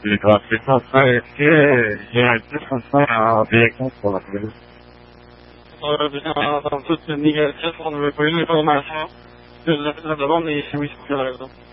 Il doit faire ça, est-ce que j'ai un peu comme ça en direction pour la police? Bien, dans toute négatif, on ne veut pas eu l'information. La demande est oui, c'est pour quelle raison?